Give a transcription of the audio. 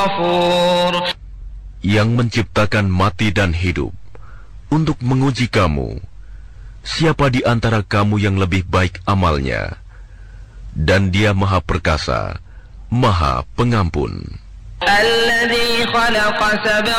غفور. Yang menciptakan mati dan hidup untuk menguji kamu, siapa di antara kamu yang lebih baik amalnya, dan Dia Maha Perkasa, Maha Pengampun. الذي خلق 7